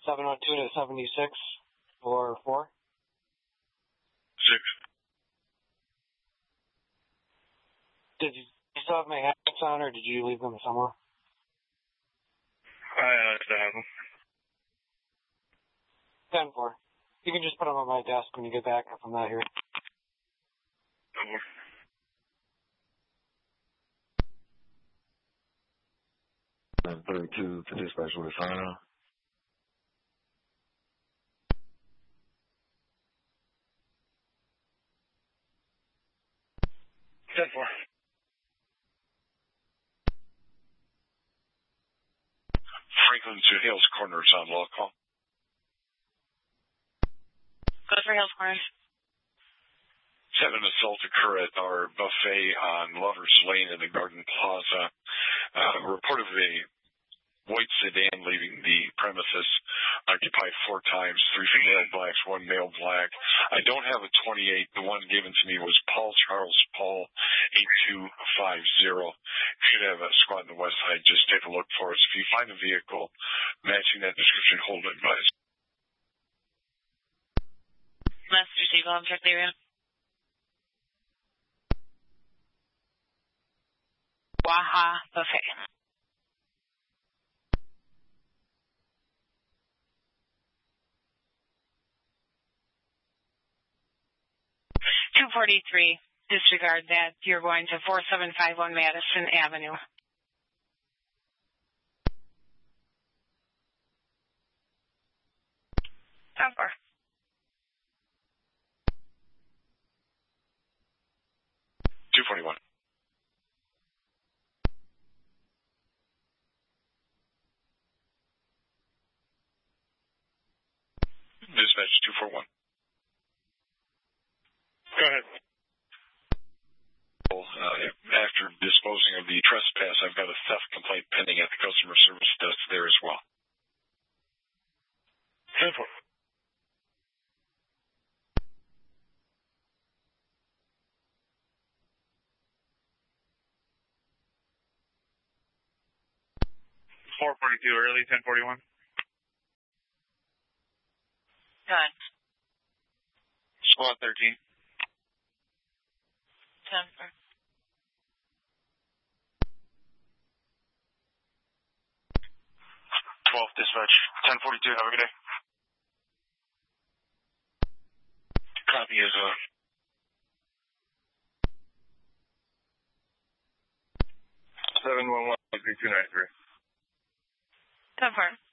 702 to 76 for 4. 6. Did you still have my hats on, or did you leave them somewhere? I still have them. 10-4. You can just put them on my desk when you get back if I'm not here. 32 to dispatch with Sana. 10-4. Franklin to Hales Corners on law call. Go for Hales Corners. Had an assault occur at our buffet on Lover's Lane in the Garden Plaza. Report of a white sedan leaving the premises, occupied 4 times, 3 female blacks, 1 male black. I don't have a 28. The one given to me was Paul Charles Paul 8250. Should have a squad on the west side. Just take a look for us. If you find a vehicle matching that description, hold it, advise. Message received. I'll check the area. Waha Buffet. .243. Disregard that. You're going to 4751 Madison Avenue. Over. 241. Dispatch 241. Go ahead. After disposing of the trespass, I've got a theft complaint pending at the customer service desk there as well. 10-4. Early 1041. Good. Squad 13. 10-4. 12 dispatch. 1042. Have a good day. Copy is 711-3293. 10-4.